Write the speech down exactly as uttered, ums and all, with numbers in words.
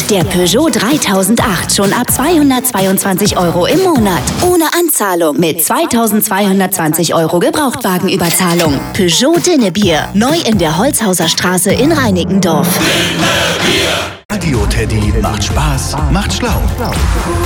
Der Peugeot dreitausendacht schon ab zweihundertzweiundzwanzig Euro im Monat. Ohne Anzahlung mit zweitausendzweihundertzwanzig Euro Gebrauchtwagenüberzahlung. Peugeot Dinnebier. Neu in der Holzhauser Straße in Reinickendorf. Radio Teddy macht Spaß, macht schlau.